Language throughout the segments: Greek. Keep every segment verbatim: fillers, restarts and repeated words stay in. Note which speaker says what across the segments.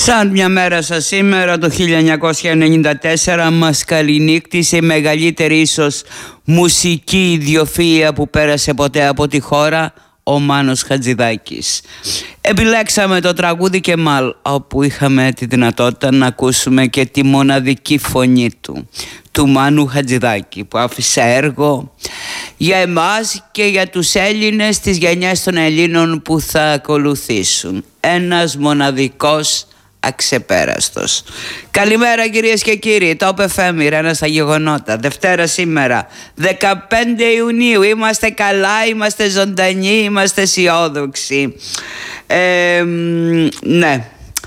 Speaker 1: Σαν μια μέρα σαν σήμερα το χίλια εννιακόσια ενενήντα τέσσερα μας καληνύκτησε η μεγαλύτερη ίσως μουσική ιδιοφυΐα που πέρασε ποτέ από τη χώρα, ο Μάνος Χατζηδάκης. Επιλέξαμε το τραγούδι Κεμάλ, όπου είχαμε τη δυνατότητα να ακούσουμε και τη μοναδική φωνή του, του Μάνου Χατζηδάκη, που άφησε έργο για εμάς και για τους Έλληνες, τις γενιές των Ελλήνων που θα ακολουθήσουν. Ένας μοναδικός αξεπέραστος. Καλημέρα κυρίες και κύριοι, το εφ εμ, Ρένα στα γεγονότα. Δευτέρα σήμερα, δεκαπέντε Ιουνίου. Είμαστε καλά, είμαστε ζωντανοί, είμαστε αισιόδοξοι. Ε, ναι,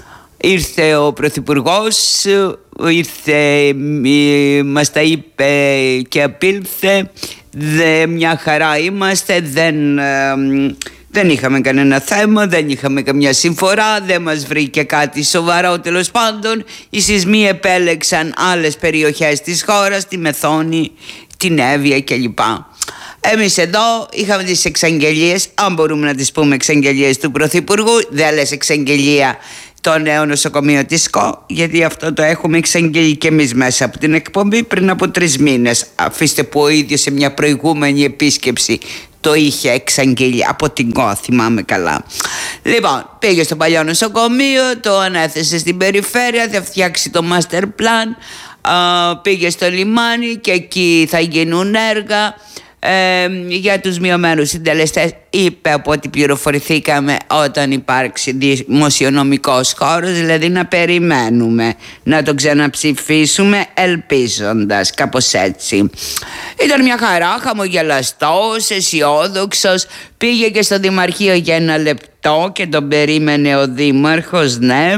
Speaker 1: ήρθε ο Πρωθυπουργός, ήρθε, μας τα είπε και απήλθε. Δε, μια χαρά είμαστε, δεν... Ε, Δεν είχαμε κανένα θέμα, δεν είχαμε καμιά συμφορά, δεν μας βρήκε κάτι σοβαρό. Τέλος πάντων, οι σεισμοί επέλεξαν άλλες περιοχές της χώρας, τη Μεθόνη, την Εύβοια κλπ. Εμείς εδώ είχαμε τις εξαγγελίες, αν μπορούμε να τις πούμε εξαγγελίες του Πρωθυπουργού, δεν λες εξαγγελία το νέο νοσοκομείο της ΣΚΟ, γιατί αυτό το έχουμε εξαγγελεί και εμείς μέσα από την εκπομπή πριν από τρεις μήνες. Αφήστε που ο ίδιος σε μια προηγούμενη επίσκεψη το είχε εξαγγείλει από την ΚΟ, θυμάμαι καλά. Λοιπόν, πήγε στο παλιό νοσοκομείο, το ανέθεσε στην περιφέρεια, θα φτιάξει το master plan, α, πήγε στο λιμάνι και εκεί θα γίνουν έργα ε, για τους μειωμένους συντελεστές. Είπε από ό,τι πληροφορηθήκαμε όταν υπάρξει δημοσιονομικός χώρος, δηλαδή να περιμένουμε να το ξαναψηφίσουμε ελπίζοντας, κάπως έτσι. Ήταν μια χαρά, χαμογελαστός, αισιόδοξος, πήγε και στο Δημαρχείο για ένα λεπτό και τον περίμενε ο Δήμαρχος, ναι,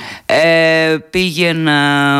Speaker 1: ε, πήγε να...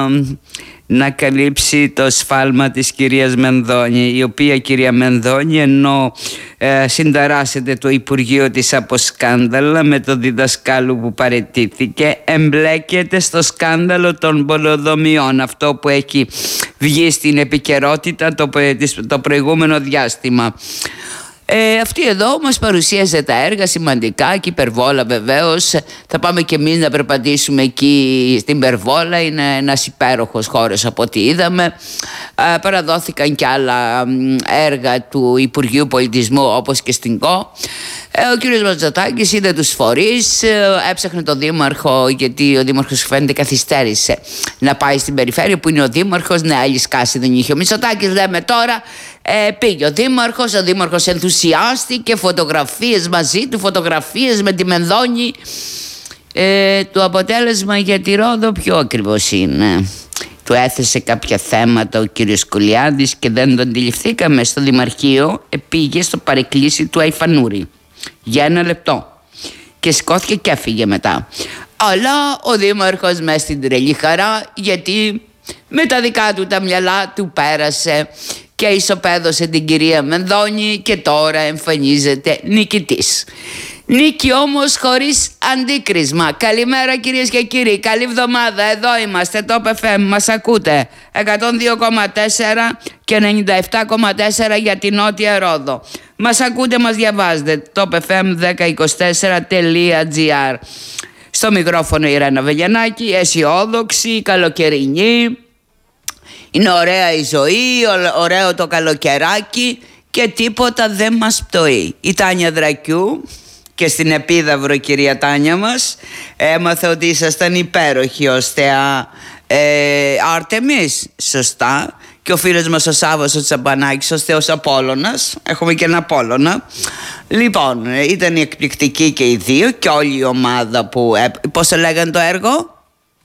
Speaker 1: να καλύψει το σφάλμα της κυρίας Μενδώνη, η οποία κυρία Μενδώνη, ενώ ε, συνταράσσεται το Υπουργείο της από σκάνδαλα με το διδασκάλου που παραιτήθηκε, εμπλέκεται στο σκάνδαλο των πολεοδομιών, αυτό που έχει βγει στην επικαιρότητα το, το προηγούμενο διάστημα. Ε, αυτή εδώ μας παρουσίασε τα έργα σημαντικά και η Περβόλα βεβαίως. Θα πάμε και εμείς να περπατήσουμε εκεί στην Περβόλα. Είναι ένας υπέροχος χώρος από ό,τι είδαμε. ε, Παραδόθηκαν και άλλα έργα του Υπουργείου Πολιτισμού όπως και στην ΚΟ. ε, Ο κύριος Ματζατάκης είδε τους φορείς, ε, έψαχνε τον Δήμαρχο, γιατί ο Δήμαρχος φαίνεται καθυστέρησε να πάει στην περιφέρεια που είναι ο Δήμαρχος. Ναι, άλλη σκάση δεν είχε ο Μητσοτάκης, λέμε τώρα. Ε, πήγε ο Δήμαρχος, ο Δήμαρχος ενθουσιάστηκε, φωτογραφίες μαζί του, φωτογραφίες με τη Μενδώνη. Ε, το αποτέλεσμα για τη Ρόδο ποιο ακριβώς είναι? Του έθεσε κάποια θέματα ο κύριος Κουλιάδης και δεν τον αντιληφθήκαμε στο Δημαρχείο. ε, Πήγε στο παρεκκλήσι του Αϊφανούρη για ένα λεπτό και σηκώθηκε και έφυγε μετά. Αλλά ο Δήμαρχος μες στην τρελή χαρά, γιατί με τα δικά του τα μυαλά του πέρασε και ισοπαίδωσε την κυρία Μενδώνη και τώρα εμφανίζεται νικητής. Νίκη όμως χωρίς αντίκρισμα. Καλημέρα κυρίες και κύριοι, καλή εβδομάδα. Εδώ είμαστε, το εφ εμ, μας ακούτε εκατόν δύο κόμμα τέσσερα και ενενήντα επτά κόμμα τέσσερα για την Νότια Ρόδο. Μας ακούτε, μας διαβάζετε, το εφ εμ δέκα είκοσι τέσσερα τελεία τζι άρ. Στο μικρόφωνο η Ρένα Βελιανάκη, αισιόδοξη, καλοκαιρινή. Είναι ωραία η ζωή, ωραίο το καλοκαιράκι και τίποτα δεν μας πτωεί. Η Τάνια Δρακιού, και στην Επίδαυρο κυρία Τάνια μας, έμαθε ότι ήσασταν υπέροχοι ως θεά ε, Άρτεμις, σωστά. Και ο φίλος μας ο Σάββας ο Τσαμπανάκης ως θεός Απόλλωνας. Έχουμε και ένα Απόλλωνα. Λοιπόν, ήταν εκπληκτικοί και οι δύο και όλη η ομάδα που... Ε, πώς το λέγανε το έργο?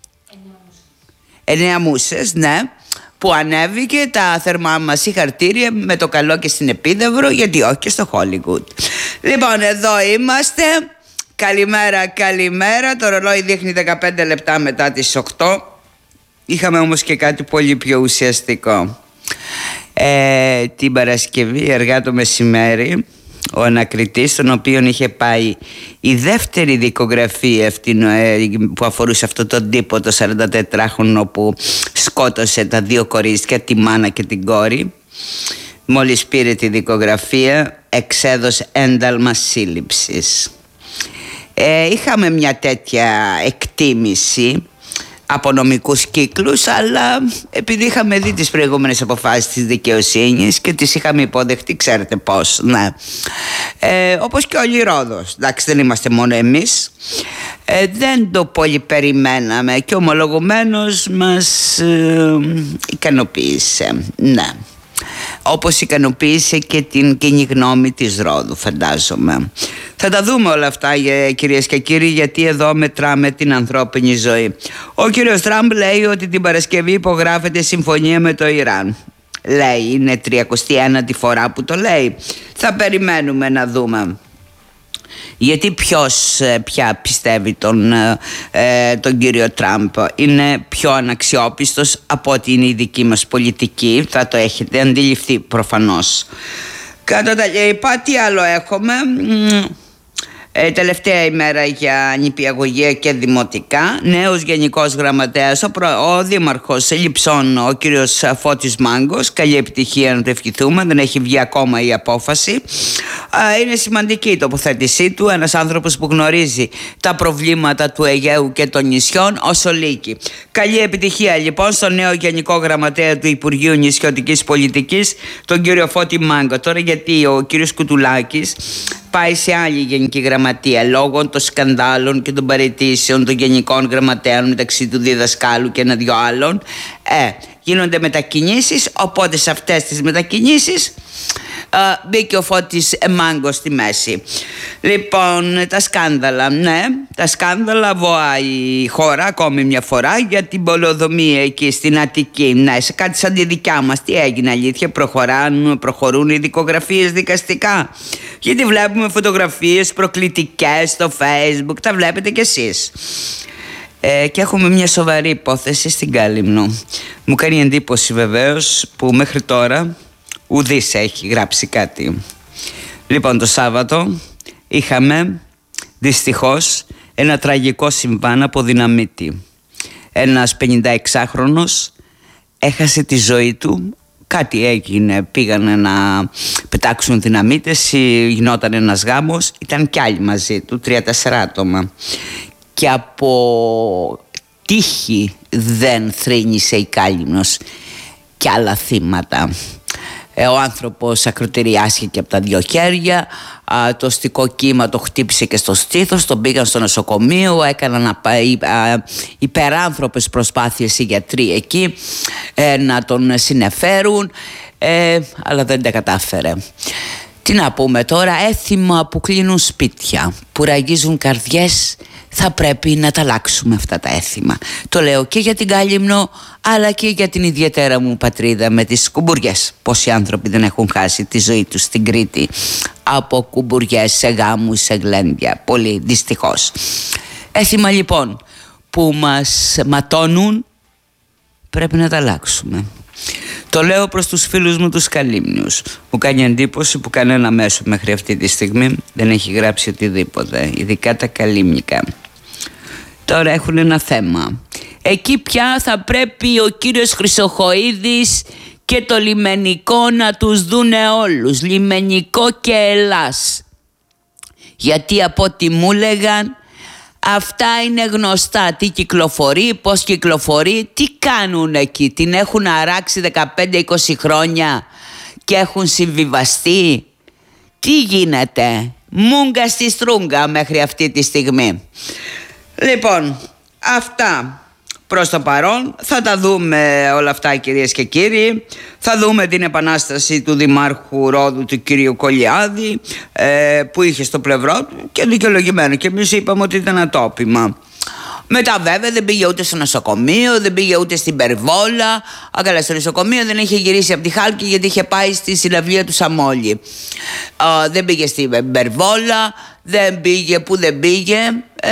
Speaker 1: Εννέα Μούσες, ναι. Που ανέβηκε, τα θερμά μας συγχαρητήρια, με το καλό και στην Επίδαυρο, γιατί όχι και στο Χόλιγουντ. Λοιπόν, εδώ είμαστε. Καλημέρα, καλημέρα. Το ρολόι δείχνει δεκαπέντε λεπτά μετά τις οκτώ. Είχαμε όμως και κάτι πολύ πιο ουσιαστικό. Ε, την Παρασκευή, αργά το μεσημέρι, ο ανακριτής, τον οποίον είχε πάει η δεύτερη δικογραφία αυτή, που αφορούσε αυτό τον τύπο, το σαραντατετράχρονο που σκότωσε τα δύο κορίτσια, τη μάνα και την κόρη, μόλις πήρε τη δικογραφία εξέδωσε ένταλμα σύλληψης. Ε, είχαμε μια τέτοια εκτίμηση από νομικούς κύκλους, αλλά επειδή είχαμε δει τις προηγούμενες αποφάσεις της δικαιοσύνης και τις είχαμε υποδεχτεί, ξέρετε πώς, ναι. Ε, όπως και όλη η Ρόδος, εντάξει, δεν είμαστε μόνο εμείς, ε, δεν το πολύ περιμέναμε και ομολογουμένως μας ε, ικανοποίησε, ναι. Όπως ικανοποίησε και την κοινή γνώμη της Ρόδου, φαντάζομαι. Θα τα δούμε όλα αυτά, κυρίες και κύριοι, γιατί εδώ μετράμε την ανθρώπινη ζωή. Ο κύριος Τραμπ λέει ότι την Παρασκευή υπογράφεται συμφωνία με το Ιράν. Λέει, είναι τριακοστή ένατη φορά που το λέει. Θα περιμένουμε να δούμε. Γιατί ποιος πια πιστεύει τον, ε, τον κύριο Τραμπ? Είναι πιο αναξιόπιστος από ότι είναι η δική μας πολιτική. Θα το έχετε αντιληφθεί προφανώς. Κατά τα λοιπά, τι άλλο έχουμε? Ε, τελευταία ημέρα για νηπιαγωγεία και δημοτικά. Νέος γενικός γραμματέας, ο, προ, ο δήμαρχος Λειψών, ο κύριος Φώτης Μάγκος. Καλή επιτυχία, να το ευχηθούμε. Δεν έχει βγει ακόμα η απόφαση. Ε, είναι σημαντική η τοποθέτησή του. Ένας άνθρωπος που γνωρίζει τα προβλήματα του Αιγαίου και των νησιών όσο λύκει. Καλή επιτυχία λοιπόν στον νέο γενικό γραμματέα του Υπουργείου Νησιωτικής Πολιτικής, τον κύριο Φώτη Μάγκο. Τώρα, γιατί ο κύριος Κουτουλάκης πάει σε άλλη γενική γραμματεία λόγω των σκανδάλων και των παραιτήσεων των γενικών γραμματέων μεταξύ του διδασκάλου και ένα-δυο άλλων, ε, γίνονται μετακινήσεις, οπότε σε αυτές τις μετακινήσεις Uh, μπήκε ο Φώτης Μάγκος στη μέση. Λοιπόν, τα σκάνδαλα, ναι, τα σκάνδαλα βοάει η χώρα ακόμη μια φορά για την πολεοδομία εκεί στην Αττική. Ναι, σε κάτι σαν τη δικιά μας. Τι έγινε, αλήθεια? Προχωράν, προχωρούν οι δικογραφίες δικαστικά? Γιατί βλέπουμε φωτογραφίες προκλητικές στο Facebook, τα βλέπετε κι εσείς. Ε, και έχουμε μια σοβαρή υπόθεση στην Κάλυμνο. Μου κάνει εντύπωση βεβαίως που μέχρι τώρα ουδής έχει γράψει κάτι. Λοιπόν, το Σάββατο είχαμε δυστυχώς ένα τραγικό συμβάν από δυναμίτη. Ένας πενηνταεξάχρονος έχασε τη ζωή του. Κάτι έγινε, πήγανε να πετάξουν δυναμίτες, γινόταν ένας γάμος, ήταν κι άλλοι μαζί του, τρία-τέσσερα άτομα. Και από τύχη δεν θρήνησε η Κάλυμνος και άλλα θύματα. Ο άνθρωπος ακροτηριάστηκε από τα δύο χέρια, το αστικό κύμα το χτύπησε και στο στήθος, τον πήγαν στο νοσοκομείο, έκαναν υπεράνθρωπες προσπάθειες οι γιατροί εκεί να τον συνεφέρουν, ε, αλλά δεν τα κατάφερε. Τι να πούμε τώρα, έθιμα που κλείνουν σπίτια, που ραγίζουν καρδιές, θα πρέπει να τα αλλάξουμε αυτά τα έθιμα. Το λέω και για την Κάλυμνο, αλλά και για την ιδιαίτερα μου πατρίδα με τις κουμπουριές. Πόσοι άνθρωποι δεν έχουν χάσει τη ζωή τους στην Κρήτη από κουμπουριές σε γάμους, σε γλέντια. Πολύ δυστυχώς. Έθιμα λοιπόν που μας ματώνουν, πρέπει να τα αλλάξουμε. Το λέω προς τους φίλους μου τους Καλύμνιους. Μου κάνει εντύπωση που κανένα μέσο μέχρι αυτή τη στιγμή δεν έχει γράψει οτιδήποτε, ειδικά τα καλύμνικα. Τώρα έχουν ένα θέμα. Εκεί πια θα πρέπει ο κύριος Χρυσοχοΐδης και το λιμενικό να τους δούνε όλους, λιμενικό και Ελλάς. Γιατί από ό,τι μου λέγαν, αυτά είναι γνωστά. Τι κυκλοφορεί, πώς κυκλοφορεί, τι κάνουν εκεί. Την έχουν αράξει δεκαπέντε είκοσι χρόνια και έχουν συμβιβαστεί. Τι γίνεται? Μούγκα στη στρούγκα μέχρι αυτή τη στιγμή. Λοιπόν, αυτά προς το παρόν. Θα τα δούμε όλα αυτά, κυρίες και κύριοι. Θα δούμε την επανάσταση του Δημάρχου Ρόδου, του κυρίου Κολιάδη, ε, που είχε στο πλευρό του και δικαιολογημένο. Και εμείς είπαμε ότι ήταν ατόπιμα. Μετά βέβαια δεν πήγε ούτε στο νοσοκομείο, δεν πήγε ούτε στην Περβόλα. Α, καλά, στο νοσοκομείο δεν είχε γυρίσει από τη Χάλκη γιατί είχε πάει στη συναυλία του Σαμόλη. Α, δεν πήγε στην Περβόλα, δεν πήγε που δεν πήγε. Ε,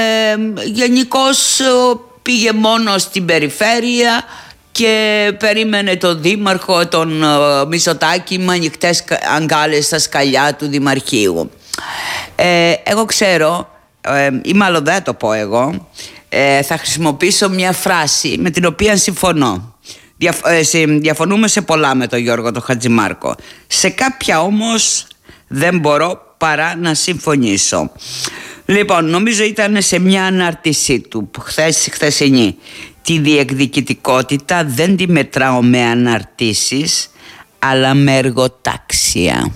Speaker 1: γενικώς πήγε μόνο στην περιφέρεια και περίμενε τον δήμαρχο, τον uh, Μητσοτάκη, με ανοιχτές αγκάλες στα σκαλιά του Δημαρχείου. Ε, εγώ ξέρω, ε, ή μάλλον δεν το πω εγώ, ε, θα χρησιμοποιήσω μια φράση με την οποία συμφωνώ. Διαφ, ε, σε, διαφωνούμε σε πολλά με τον Γιώργο τον Χατζημάρκο. Σε κάποια όμως δεν μπορώ παρά να συμφωνήσω. Λοιπόν, νομίζω ήταν σε μια ανάρτησή του χθες, χθεσινή. Τη διεκδικητικότητα δεν τη μετράω με αναρτήσεις, αλλά με εργοτάξια.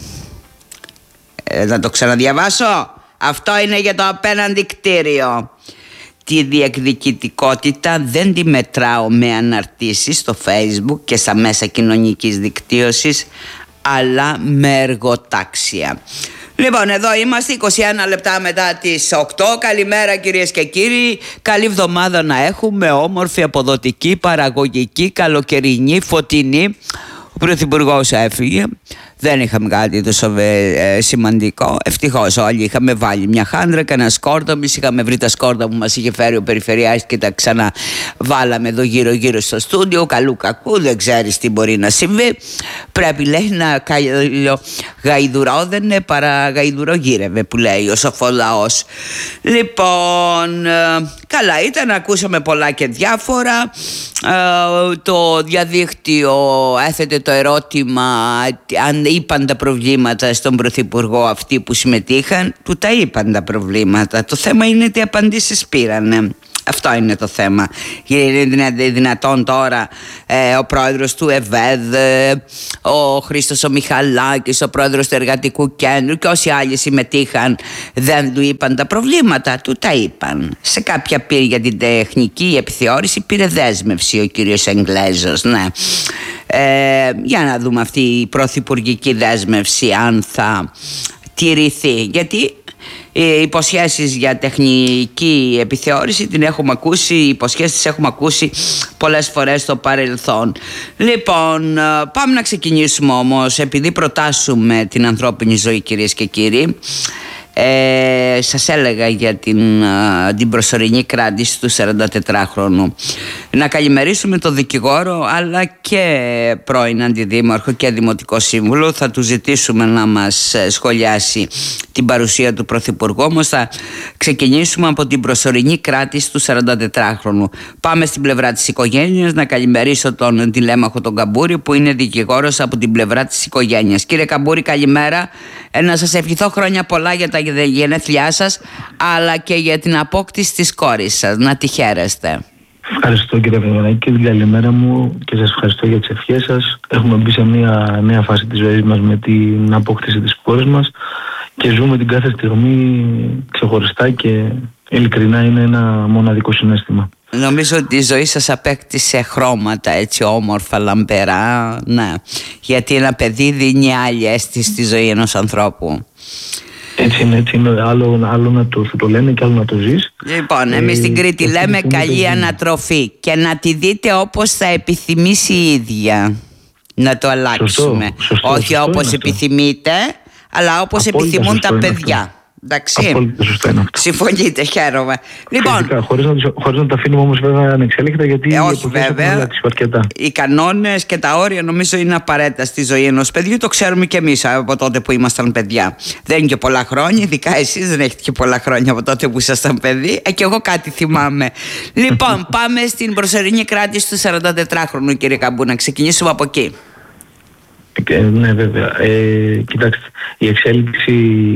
Speaker 1: Ε, να το ξαναδιαβάσω. Αυτό είναι για το απέναντι κτίριο. Τη διεκδικητικότητα δεν τη μετράω με αναρτήσεις στο Facebook και στα μέσα κοινωνικής δικτύωσης, αλλά με εργοτάξια. Λοιπόν, εδώ είμαστε είκοσι ένα λεπτά μετά τις οκτώ. Καλημέρα κυρίες και κύριοι. Καλή εβδομάδα να έχουμε, όμορφη, αποδοτική, παραγωγική, καλοκαιρινή, φωτεινή. Ο Πρωθυπουργός έφυγε. Δεν είχαμε κάτι τόσο ε, σημαντικό. Ευτυχώς όλοι είχαμε βάλει μια χάντρα και ένα σκόρδο. Εμείς είχαμε βρει τα σκόρδα που μας είχε φέρει ο Περιφερειάρχης και τα ξαναβάλαμε εδώ γύρω-γύρω στο στούντιο. Καλού κακού, δεν ξέρεις τι μπορεί να συμβεί. Πρέπει, λέει, να γαϊδουρόδαινε παρά γαϊδουρογύρευε, που λέει ο σοφός λαός. Λοιπόν, ε, καλά ήταν, ακούσαμε πολλά και διάφορα. Ε, το διαδίκτυο έθετε το ερώτημα αν είπαν τα προβλήματα στον Πρωθυπουργό αυτοί που συμμετείχαν. Του τα είπαν τα προβλήματα. Το θέμα είναι τι απαντήσεις πήρανε. Αυτό είναι το θέμα. Είναι δυνατόν τώρα ε, ο πρόεδρος του ΕΒΕΔ, ε, ο Χρήστος ο Μιχαλάκης, ο πρόεδρος του Εργατικού Κέντρου και όσοι άλλοι συμμετείχαν δεν του είπαν τα προβλήματα? Του τα είπαν. Σε κάποια πήρε για την τεχνική επιθεώρηση, πήρε δέσμευση ο κύριος Εγγλέζος, ναι. Ε, για να δούμε αυτή η πρωθυπουργική δέσμευση αν θα τηρηθεί, γιατί οι υποσχέσεις για τεχνική επιθεώρηση την έχουμε ακούσει, οι υποσχέσεις τις έχουμε ακούσει πολλές φορές στο παρελθόν. Λοιπόν, πάμε να ξεκινήσουμε όμως, επειδή προτάσουμε την ανθρώπινη ζωή, κυρίες και κύριοι. Ε, σας έλεγα για την, την προσωρινή κράτηση του σαραντατετράχρονου. Να καλημερίσουμε τον δικηγόρο αλλά και πρώην αντιδήμαρχο και δημοτικό σύμβουλο. Θα του ζητήσουμε να μας σχολιάσει την παρουσία του Πρωθυπουργού, όμως θα ξεκινήσουμε από την προσωρινή κράτηση του σαραντατετράχρονου. Πάμε στην πλευρά της οικογένειας. Να καλημερίσω τον τηλέμαχο τον Καμπούρη, που είναι δικηγόρος από την πλευρά της οικογένειας. Κύριε Καμπούρη, καλημέρα. Ε, να σας ευχηθώ χρόνια πολλά για τα γενέθλιά σας, αλλά και για την απόκτηση της κόρης σας. Να τη χαίρεστε.
Speaker 2: Ευχαριστώ, κύριε Βεγγενάκη, και την καλημέρα μου και σας ευχαριστώ για τις ευχές σας. Έχουμε μπει σε μια νέα φάση της ζωής μας με την απόκτηση της κόρης μας και ζούμε την κάθε στιγμή ξεχωριστά και ειλικρινά είναι ένα μοναδικό συναίσθημα.
Speaker 1: Νομίζω ότι η ζωή σας απέκτησε χρώματα έτσι όμορφα, λαμπερά, ναι. Γιατί ένα παιδί δίνει άλλη αίσθηση στη ζωή ενός ανθρώπου.
Speaker 2: Έτσι είναι, έτσι είναι. Άλλο, άλλο να το, το λένε και άλλο να το ζεις.
Speaker 1: Λοιπόν, εμείς στην Κρήτη ε, λέμε καλή ανατροφή και να τη δείτε όπως θα επιθυμήσει η ίδια. Να το αλλάξουμε.
Speaker 2: Σωστό, σωστό,
Speaker 1: όχι
Speaker 2: σωστό
Speaker 1: όπως επιθυμείτε, αλλά όπως απόλυτα επιθυμούν τα παιδιά. Αυτό. Εντάξει.
Speaker 2: Απόλυτα σωστά είναι αυτό.
Speaker 1: Συμφωνείτε, χαίρομαι. Λοιπόν,
Speaker 2: χωρίς να, χωρίς να τα αφήνουμε όμως βέβαια ανεξέλεκτα, γιατί
Speaker 1: ε, όχι βέβαια. Οι κανόνες και τα όρια νομίζω είναι απαραίτητα στη ζωή ενός παιδιού. Το ξέρουμε και εμείς από τότε που ήμασταν παιδιά. Δεν είναι και πολλά χρόνια, ειδικά εσείς δεν έχετε και πολλά χρόνια από τότε που ήσασταν παιδί. Ε, και εγώ κάτι θυμάμαι. Λοιπόν, πάμε στην προσωρινή κράτηση του σαραντατετράχρονου, κύριε Καμπού, να ξεκινήσουμε από εκεί.
Speaker 2: Ε, ναι, βέβαια. Ε, κοιτάξτε, η εξέλιξη.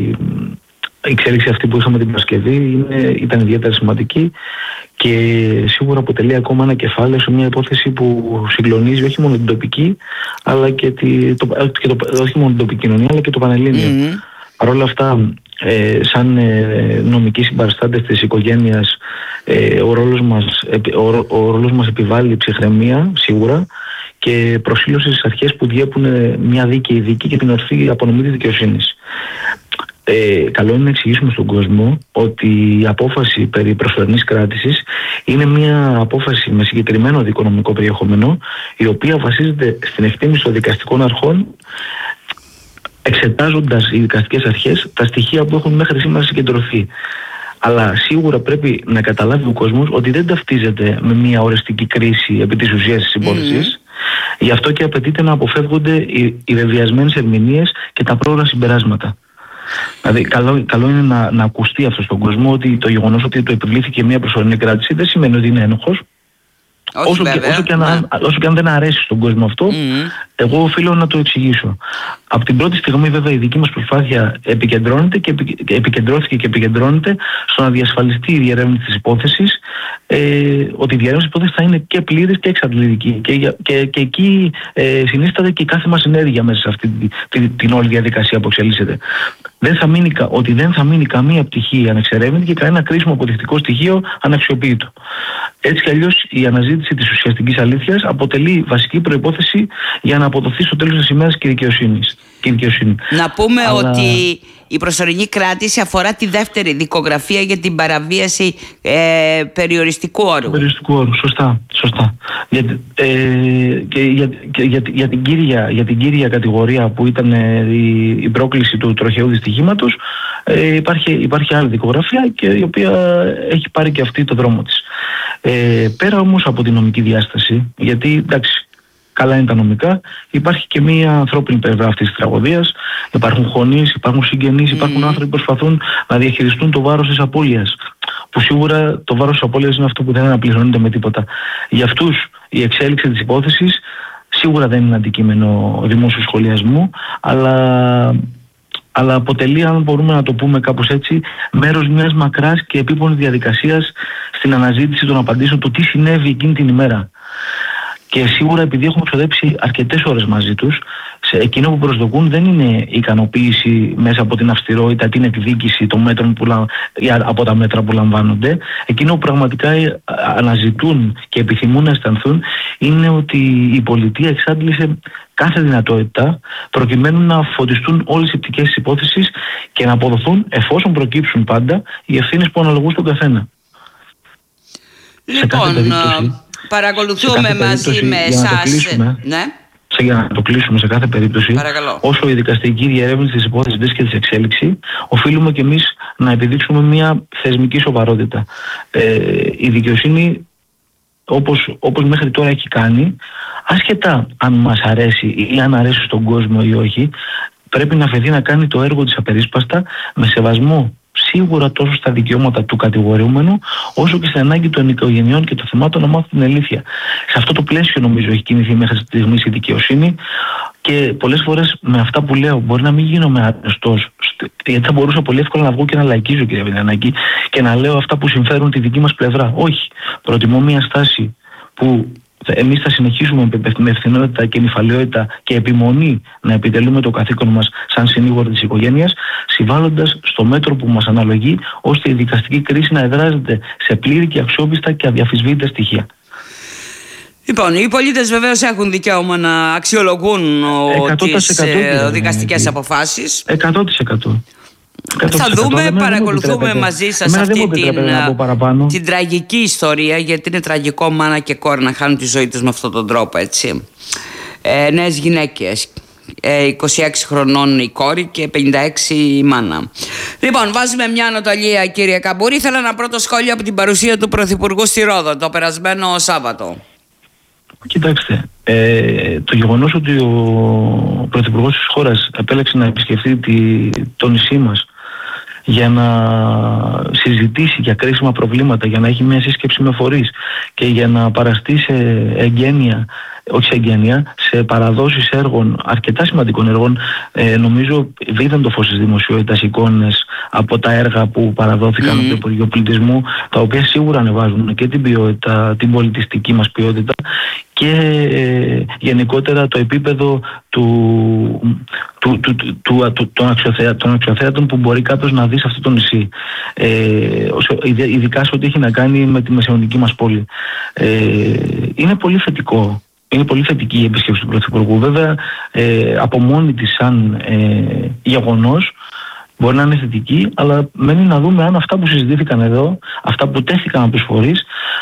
Speaker 2: Η εξέλιξη αυτή που είχαμε την Παρασκευή είναι, ήταν ιδιαίτερα σημαντική και σίγουρα αποτελεί ακόμα ένα κεφάλαιο σε μια υπόθεση που συγκλονίζει όχι μόνο την τοπική, αλλά και, τη, το, και το, όχι μόνο την τοπική κοινωνία, αλλά και το πανελλήνιο. Mm-hmm. Παρ' όλα αυτά, ε, σαν ε, νομικοί συμπαραστάτες της οικογένειας, ε, ο, ρόλος μας, ο, ο ρόλος μας επιβάλλει ψυχραιμία σίγουρα και προσήλωση στις αρχές που διέπουν μια δίκαιη δίκη και την ορθή απονομή της δικαιοσύνης. Ε, καλό είναι να εξηγήσουμε στον κόσμο ότι η απόφαση περί προσωρινής κράτησης είναι μια απόφαση με συγκεκριμένο δικονομικό περιεχόμενο, η οποία βασίζεται στην εκτίμηση των δικαστικών αρχών, εξετάζοντας οι δικαστικές αρχές τα στοιχεία που έχουν μέχρι σήμερα συγκεντρωθεί. Αλλά σίγουρα πρέπει να καταλάβει ο κόσμος ότι δεν ταυτίζεται με μια οριστική κρίση επί της ουσίας της υπόθεσης. Mm. Γι' αυτό και απαιτείται να αποφεύγονται οι, οι βεβαιασμένες ερμηνείες και τα πρόωρα συμπεράσματα. Δηλαδή, καλό, καλό είναι να, να ακουστεί αυτό στον κόσμο, ότι το γεγονός ότι το επιβλήθηκε μια προσωρινή κράτηση δεν σημαίνει ότι είναι ένοχος. όσο, και, όσο, και αν, ναι. όσο και αν δεν αρέσει στον κόσμο αυτό, mm-hmm. εγώ οφείλω να το εξηγήσω. Από την πρώτη στιγμή βέβαια η δική μας προσπάθεια επικεντρώνεται και επικεντρώθηκε και επικεντρώνεται στο να διασφαλιστεί η διερεύνηση της υπόθεσης, ε, ότι η διερεύνηση της υπόθεσης θα είναι και πλήρης και εξαντλητική. Και, και, και εκεί ε, συνίσταται και η κάθε μας ενέργεια μέσα σε αυτή την, την, την όλη διαδικασία που εξελίσσεται. Δεν θα μείνει, ότι δεν θα μείνει καμία πτυχή ανεξερεύνητη και κανένα κρίσιμο αποδεικτικό στοιχείο αναξιοποιητό. Έτσι κι αλλιώς η αναζήτηση της ουσιαστικής αλήθειας αποτελεί βασική προϋπόθεση για να αποδοθεί στο τέλος της ημέρας και η δικαιοσύνη.
Speaker 1: Να πούμε
Speaker 2: Αλλά...
Speaker 1: ότι η προσωρινή κράτηση αφορά τη δεύτερη δικογραφία για την παραβίαση ε, περιοριστικού όρου.
Speaker 2: Περιοριστικού όρου, σωστά. σωστά. Για, ε, και για, και για, για, την κύρια, για την κύρια κατηγορία που ήταν ε, η, η πρόκληση του τροχαίου δυστυχήματος, ε, υπάρχει, υπάρχει άλλη δικογραφία και η οποία έχει πάρει και αυτή το δρόμο της. Ε, πέρα όμως από τη νομική διάσταση, γιατί εντάξει, καλά είναι τα νομικά, υπάρχει και μία ανθρώπινη πλευρά αυτής της τραγωδίας. Υπάρχουν γονείς, υπάρχουν συγγενείς, υπάρχουν mm. άνθρωποι που προσπαθούν να διαχειριστούν το βάρος της απώλειας. Που σίγουρα το βάρος της απώλειας είναι αυτό που δεν αναπληρώνεται με τίποτα. Για αυτούς η εξέλιξη της υπόθεσης σίγουρα δεν είναι αντικείμενο δημόσιου σχολιασμού, αλλά, αλλά αποτελεί, αν μπορούμε να το πούμε κάπως έτσι, μέρος μιας μακράς και επίπονης διαδικασίας στην αναζήτηση των απαντήσεων του τι συνέβη εκείνη την ημέρα. Και σίγουρα επειδή έχουμε ξοδέψει αρκετές ώρες μαζί τους, σε εκείνο που προσδοκούν δεν είναι η ικανοποίηση μέσα από την αυστηρότητα, την εκδίκηση των μέτρων που, από τα μέτρα που λαμβάνονται. Εκείνο που πραγματικά αναζητούν και επιθυμούν να αισθανθούν είναι ότι η πολιτεία εξάντλησε κάθε δυνατότητα προκειμένου να φωτιστούν όλες οι πτυχές της υπόθεσης και να αποδοθούν, εφόσον προκύψουν πάντα, οι ευθύνες που αναλογούν στον καθένα.
Speaker 1: Λοιπόν, παρακολουθούμε μαζί με εσάς. Ναι.
Speaker 2: Για να το κλείσουμε σε κάθε περίπτωση,
Speaker 1: παρακαλώ.
Speaker 2: Όσο η δικαστική διερεύνηση της υπόθεσης βρίσκεται σε εξέλιξη, οφείλουμε και εμείς να επιδείξουμε μια θεσμική σοβαρότητα. Ε, η δικαιοσύνη, όπως, όπως μέχρι τώρα έχει κάνει, άσχετα αν μας αρέσει ή αν αρέσει στον κόσμο ή όχι, πρέπει να φεθεί να κάνει το έργο της απερίσπαστα με σεβασμό σίγουρα τόσο στα δικαιώματα του κατηγορούμενου, όσο και στην ανάγκη των οικογενειών και των θυμάτων να μάθουν την αλήθεια. Σε αυτό το πλαίσιο, νομίζω, έχει κινηθεί μέχρι στιγμή η δικαιοσύνη και πολλές φορές με αυτά που λέω μπορεί να μην γίνομαι αρεστός, γιατί θα μπορούσα πολύ εύκολα να βγω και να λαϊκίζω, κύριε Βενιανάκη, και να λέω αυτά που συμφέρουν τη δική μας πλευρά. Όχι. Προτιμώ μια στάση που εμείς θα συνεχίσουμε με ευθυνότητα και νυφαλιότητα και επιμονή να επιτελούμε το καθήκον μας σαν συνήγοροι της οικογένειας, συμβάλλοντας στο μέτρο που μας αναλογεί, ώστε η δικαστική κρίση να εδράζεται σε πλήρη και αξιόπιστα και αδιαφυσβήτητα στοιχεία.
Speaker 1: Λοιπόν, οι πολίτες βεβαίως έχουν δικαίωμα να αξιολογούν τις δικαστικές αποφάσεις.
Speaker 2: εκατό τοις εκατό.
Speaker 1: Θα δούμε, παρακολουθούμε μαζί σας αυτή την, την τραγική ιστορία, γιατί είναι τραγικό μάνα και κόρη να χάνουν τη ζωή τους με αυτόν τον τρόπο, έτσι. Ε, νέες γυναίκες, ε, είκοσι έξι χρονών η κόρη και πενήντα έξι η μάνα. Λοιπόν, βάζουμε μια ανατολία, κύριε Καμπούρη. Ήθελα ένα πρώτο σχόλιο από την παρουσία του Πρωθυπουργού στη Ρόδο το περασμένο Σάββατο.
Speaker 2: Κοιτάξτε, ε, το γεγονός ότι ο Πρωθυπουργός της χώρας επέλεξε να επισκεφτεί τη, το νησί μας για να συζητήσει για κρίσιμα προβλήματα, για να έχει μια σύσκεψη με φορείς και για να παραστεί σε εγγένεια, όχι σε εγγένεια, σε παραδόσεις έργων, αρκετά σημαντικών έργων. Ε, νομίζω είδαν το φως της δημοσιότητας εικόνες από τα έργα που παραδόθηκαν mm. από το Υπουργείο Πολιτισμού, τα οποία σίγουρα ανεβάζουν και την ποιότητα, την πολιτιστική μας ποιότητα και ε, γενικότερα το επίπεδο του, του, του, του, του, του, των, αξιοθέα, των αξιοθέατων που μπορεί κάποιος να δει σε αυτό το νησί. Ε, ειδικά σε ό,τι έχει να κάνει με τη μεσαιωνική μας πόλη. Ε, είναι πολύ θετικό. Είναι πολύ θετική η επίσκεψη του Πρωθυπουργού. Βέβαια, ε, από μόνη της σαν ε, γεγονός μπορεί να είναι θετική, αλλά μένει να δούμε αν αυτά που συζητήθηκαν εδώ, αυτά που τέθηκαν από τους φορείς,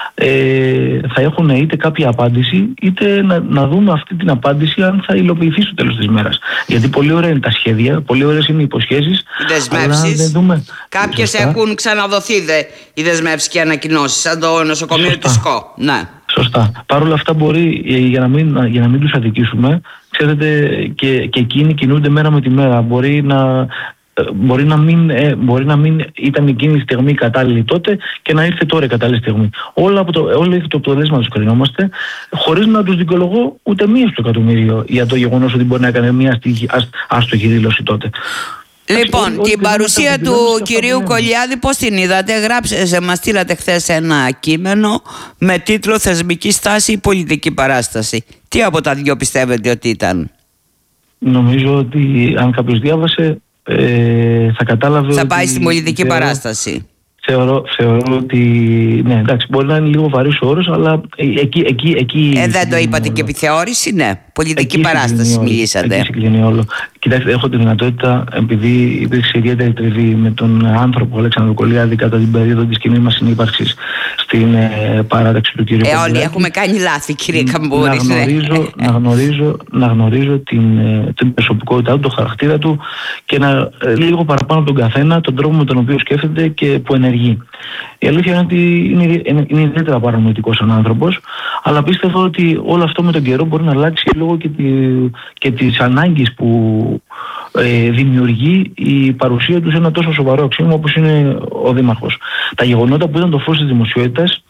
Speaker 2: ε, θα έχουν είτε κάποια απάντηση, είτε να, να δούμε αυτή την απάντηση αν θα υλοποιηθεί στο τέλος της μέρας. Γιατί πολύ ωραία είναι τα σχέδια, πολύ ωραίες είναι οι υποσχέσεις.
Speaker 1: Οι δεσμεύσεις. Δούμε... Κάποιες σωστά. Έχουν ξαναδοθεί δε, οι δεσμεύσεις και οι ανακοινώσεις, σαν το νοσοκομείο της ΣΚΟ. Ναι.
Speaker 2: Σωστά. Παρ' όλα αυτά μπορεί, για να μην, για να μην τους αδικήσουμε, ξέρετε, και, και εκείνοι κινούνται μέρα με τη μέρα. Μπορεί να, Μπορεί να, μην, ε, μπορεί να μην ήταν εκείνη η στιγμή κατάλληλη τότε και να ήρθε τώρα η κατάλληλη στιγμή. Όλα από το, όλα το αποτέλεσμα τους κρινόμαστε, χωρίς να τους δικαιολογώ ούτε μία στο εκατομμύριο για το γεγονός ότι μπορεί να έκανε μία άστοχη δήλωση τότε.
Speaker 1: Λοιπόν, την παρουσία του κυρίου Κολιάδη πώς την είδατε? Γράψε, μας στείλατε χθες ένα κείμενο με τίτλο «Θεσμική στάση ή πολιτική παράσταση». Τι από τα δυο πιστεύετε ότι ήταν?
Speaker 2: Νομίζω ότι αν κάποιος διάβασε ε, θα κατάλαβε.
Speaker 1: Θα πάει
Speaker 2: ότι
Speaker 1: στην πολιτική
Speaker 2: θεωρώ,
Speaker 1: παράσταση.
Speaker 2: Θεωρώ, θεωρώ ότι. Ναι, εντάξει, μπορεί να είναι λίγο βαρύς ο όρος, αλλά εκεί. εκεί, εκεί
Speaker 1: ε, δεν το είπατε και επιθεώρηση, ναι. Πολιτική εκεί παράσταση μιλήσατε.
Speaker 2: Εκεί συγκλίνει όλο. Κοιτάξτε, έχω τη δυνατότητα, επειδή υπήρξε ιδιαίτερη τριβή με τον άνθρωπο Αλέξανδρο Κολιάδη κατά την περίοδο της κοινής μας συνύπαρξης στην ε, παράταξη του κυρίου
Speaker 1: Ε,
Speaker 2: Κολιάδη.
Speaker 1: όλοι έχουμε κάνει λάθη, κύριε Καμπούρη.
Speaker 2: Να γνωρίζω, να γνωρίζω, να γνωρίζω την, την προσωπικότητά του, τον χαρακτήρα του και να, λίγο παραπάνω από τον καθένα, τον τρόπο με τον οποίο σκέφτεται και που ενεργεί. Η αλήθεια είναι ότι είναι, είναι, είναι ιδιαίτερα παρανοητικός ο άνθρωπος, αλλά πίστευα ότι όλο αυτό με τον καιρό μπορεί να αλλάξει λόγω και, τη, και της ανάγκης που ε, δημιουργεί η παρουσία του σε ένα τόσο σοβαρό αξίωμα όπως είναι ο Δήμαρχος. Τα γεγονότα που ήταν το φως της δημοσιότητας,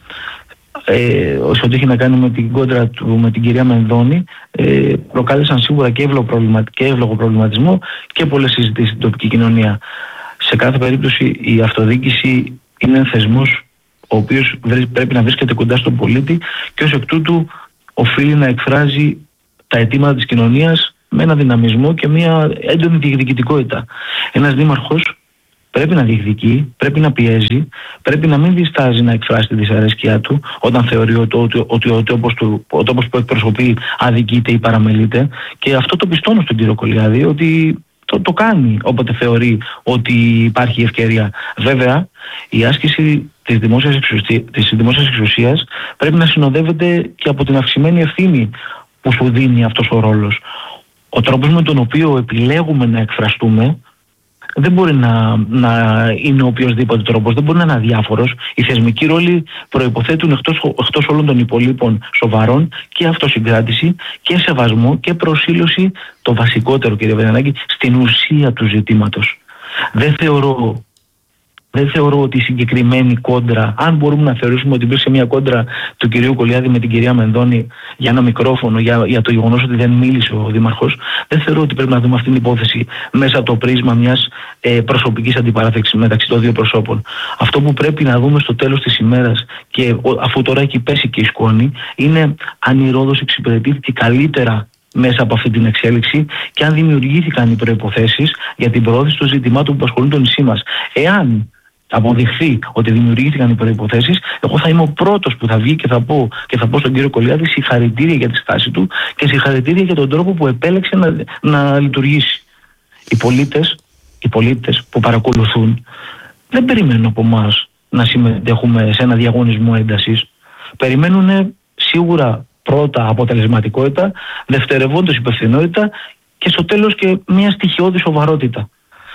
Speaker 2: ε, όσο έχει να κάνει με την κόντρα του με την κυρία Μενδώνη, ε, προκάλεσαν σίγουρα και εύλογο, προβλημα, και εύλογο προβληματισμό και πολλές συζητήσεις στην τοπική κοινωνία. Σε κάθε περίπτωση η αυτοδιοίκηση είναι ένα θεσμός ο οποίος πρέπει να βρίσκεται κοντά στον πολίτη και ως εκ τούτου οφείλει να εκφράζει τα αιτήματα της κοινωνίας με ένα δυναμισμό και μια έντονη διεκδικητικότητα. Ένας δήμαρχος πρέπει να διεκδικεί, πρέπει να πιέζει, πρέπει να μην διστάζει να εκφράσει τη δυσαρέσκειά του όταν θεωρεί ότι, ότι, ότι ο τόπος του, ο τόπος που εκπροσωπεί αδικείται ή παραμελείται, και αυτό το πιστώνω στον κύριο Κολιάδη ότι το, το κάνει όποτε θεωρεί ότι υπάρχει ευκαιρία. Βέβαια, η άσκηση της δημόσιας, εξουσίας, της δημόσιας εξουσίας πρέπει να συνοδεύεται και από την αυξημένη ευθύνη που σου δίνει αυτός ο ρόλος. Ο τρόπος με τον οποίο επιλέγουμε να εκφραστούμε δεν μπορεί να, να είναι ο οποιοσδήποτε τρόπος, δεν μπορεί να είναι αδιάφορος. Οι θεσμικοί ρόλοι προϋποθέτουν εκτός, εκτός όλων των υπολείπων σοβαρών και αυτοσυγκράτηση και σεβασμό και προσήλωση, το βασικότερο κύριε Βενιανάκη, στην ουσία του ζητήματος. Δεν θεωρώ Δεν θεωρώ ότι η συγκεκριμένη κόντρα, αν μπορούμε να θεωρήσουμε ότι υπήρξε μια κόντρα του κυρίου Κολιάδη με την κυρία Μενδώνη για ένα μικρόφωνο, για, για το γεγονός ότι δεν μίλησε ο Δήμαρχος, δεν θεωρώ ότι πρέπει να δούμε αυτήν την υπόθεση μέσα από το πρίσμα μιας ε, προσωπικής αντιπαράθεσης μεταξύ των δύο προσώπων. Αυτό που πρέπει να δούμε στο τέλος της ημέρας, και αφού τώρα έχει πέσει και η σκόνη, είναι αν η Ρόδος εξυπηρετήθηκε καλύτερα μέσα από αυτή την εξέλιξη και αν δημιουργήθηκαν οι προϋποθέσεις για την προώθηση των ζητημάτων που ασχολούν το νησί μας. Εάν αποδειχθεί ότι δημιουργήθηκαν οι προϋποθέσεις, εγώ θα είμαι ο πρώτος που θα βγει και θα πω, και θα πω στον κύριο Κολιάδη συγχαρητήρια για τη στάση του και συγχαρητήρια για τον τρόπο που επέλεξε να, να λειτουργήσει. Οι πολίτες, οι πολίτες που παρακολουθούν δεν περιμένουν από εμάς να συμμετέχουμε σε ένα διαγωνισμό έντασης. Περιμένουν σίγουρα πρώτα αποτελεσματικότητα, δευτερευόντως υπευθυνότητα και στο τέλος και μια στοιχειώδη σοβαρότητα.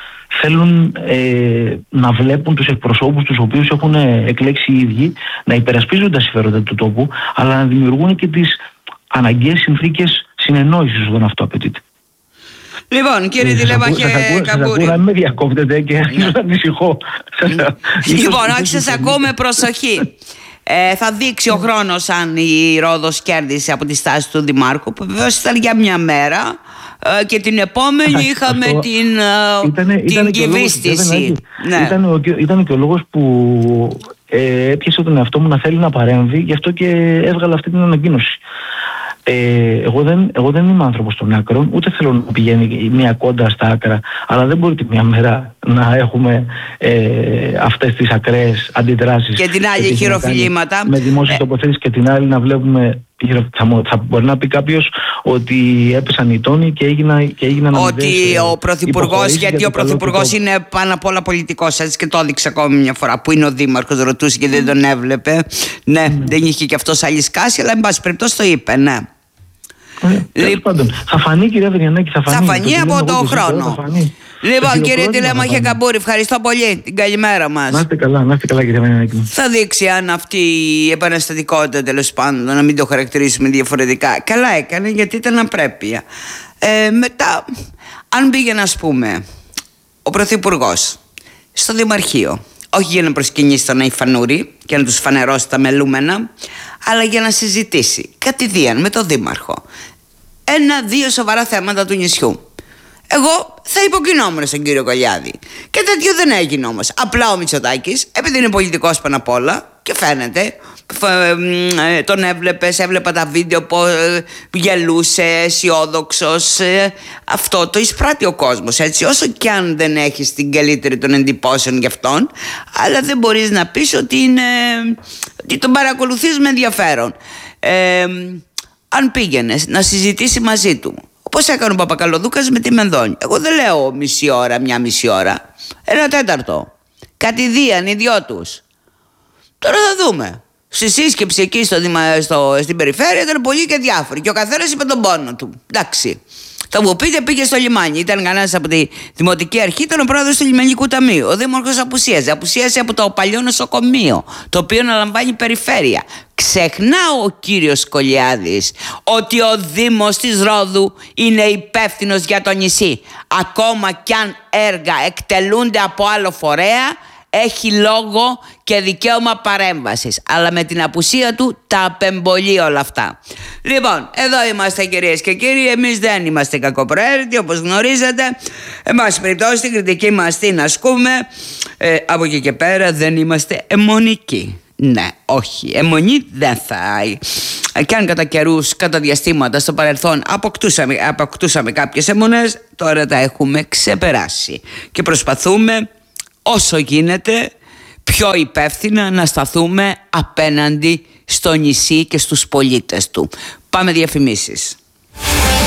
Speaker 2: Θέλουν ε, να βλέπουν τους εκπροσώπους τους οποίους έχουν εκλέξει οι ίδιοι να υπερασπίζουν τα συμφέροντα του τόπου, αλλά να δημιουργούν και τις αναγκαίες συνθήκες συνεννόησης όταν αυτό απαιτείται.
Speaker 1: Λοιπόν, κύριε Τηλέμαχε Καμπούρη.
Speaker 2: Σας ακούω να με διακόπτετε και αρχίζω να ανησυχώ.
Speaker 1: Λοιπόν, όχι, σας ακούω με προσοχή. Ε, θα δείξει ο χρόνος αν η Ρόδος κέρδισε από τη στάση του Δημάρχου, που βεβαίως ήταν για μια μέρα, ε, και την επόμενη είχαμε αυτό την, ε, ήτανε, την ήτανε κυβίστηση.
Speaker 2: Ναι. Ήταν, ο, ήταν και ο λόγος που ε, έπιασε τον εαυτό μου να θέλει να παρέμβει, γι' αυτό και έβγαλε αυτή την ανακοίνωση. Ε, εγώ, δεν, εγώ δεν είμαι άνθρωπος των άκρων, ούτε θέλω να πηγαίνει μια κόντρα στα άκρα, αλλά δεν μπορεί τη μια μέρα να έχουμε ε, αυτές τις ακραίες αντιδράσεις
Speaker 1: και την άλλη χειροφιλήματα
Speaker 2: με δημόσιες ε... τοποθέτησεις, και την άλλη να βλέπουμε. Θα, θα μπορεί να πει κάποιος ότι έπεσαν οι τόνοι και έγιναν και έγιναν
Speaker 1: ότι ο Πρωθυπουργός, γιατί ο Πρωθυπουργός είναι πάνω απ' όλα πολιτικός, έτσι, και το έδειξε ακόμη μια φορά που είναι ο Δήμαρχος, ρωτούσε και δεν τον έβλεπε. Ναι, mm. δεν είχε και αυτός άλλη σκάση, αλλά εν πάση περιπτώσει το είπε, ναι.
Speaker 2: Ε, Λί... πάντων, θα φανεί, κυρία Βενιανάκη, θα φανεί,
Speaker 1: θα φανεί το από τον χρόνο. Λοιπόν, κύριε Τηλέμαχε Καμπούρη, ευχαριστώ πολύ. Την καλημέρα μας.
Speaker 2: Να είστε καλά, να είστε καλά, κύριε Βενιανάκη.
Speaker 1: Θα δείξει αν αυτή η επαναστατικότητα, τέλος πάντων, να μην το χαρακτηρίσουμε διαφορετικά. Καλά έκανε, γιατί ήταν απρέπεια. Ε, μετά, αν πήγαινε, ας πούμε, ο Πρωθυπουργός στο Δημαρχείο, όχι για να προσκυνήσει τον Αϊφανούρη και να τους φανερώσει τα μελούμενα, αλλά για να συζητήσει κατηδίαν με τον Δήμαρχο ένα-δύο σοβαρά θέματα του νησιού. Εγώ θα υποκεινόμουν στον κύριο Κολιάδη. Και τέτοιο δεν έγινε όμως. Απλά ο Μητσοτάκης, επειδή είναι πολιτικός πάνω απ' όλα και φαίνεται, τον έβλεπες, έβλεπα τα βίντεο που γελούσε, αισιόδοξος. Αυτό το εισπράττει ο κόσμος, έτσι. Όσο κι αν δεν έχεις την καλύτερη των εντυπώσεων γι' αυτόν, αλλά δεν μπορείς να πεις ότι, είναι, ότι τον παρακολουθείς με ενδιαφέρον. Ε, αν πήγαινες να συζητήσει μαζί του, όπως έκανε ο Παπακαλοδούκας με τη Μενδώνη, εγώ δεν λέω μισή ώρα, μια μισή ώρα, ένα τέταρτο, κατηδίαν οι δυο τους. Τώρα θα δούμε. Στη σύσκεψη εκεί στο, στο, στην περιφέρεια ήταν πολλοί και διάφοροι και ο καθένας είπε τον πόνο του. Εντάξει. Θα μου πείτε, πήγε στο λιμάνι. Ήταν κανένας από τη Δημοτική Αρχή, ήταν ο πρόεδρος του Λιμενικού Ταμείου. Ο Δήμαρχος απουσίαζε. Απουσίαζε από το παλιό νοσοκομείο, το οποίο αναλαμβάνει περιφέρεια. Ξεχνά ο κύριος Κολιάδης ότι ο Δήμος της Ρόδου είναι υπεύθυνος για το νησί. Ακόμα κι αν έργα εκτελούνται από άλλο φορέα, έχει λόγο και δικαίωμα παρέμβασης. Αλλά με την απουσία του τα απεμπολεί όλα αυτά. Λοιπόν, εδώ είμαστε κυρίες και κύριοι. Εμείς δεν είμαστε κακοπροαίρετοι, όπως γνωρίζετε. Εν πάση περιπτώσει, την κριτική μας την ασκούμε. ε, Από εκεί και πέρα δεν είμαστε αιμονικοί. Ναι, όχι, αιμονή δεν θα. Και αν κατά καιρούς, κατά διαστήματα στο παρελθόν αποκτούσαμε, αποκτούσαμε κάποιες αιμονές, τώρα τα έχουμε ξεπεράσει. Και προσπαθούμε όσο γίνεται πιο υπεύθυνα να σταθούμε απέναντι στο νησί και στους πολίτες του. Πάμε διαφημίσεις.